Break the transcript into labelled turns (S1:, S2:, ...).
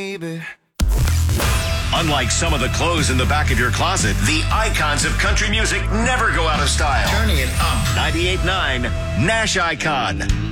S1: baby.
S2: Unlike some of the clothes in the back of your closet, the icons of country music never go out of style.
S3: Turning it up.
S2: 98.9 Nash Icon.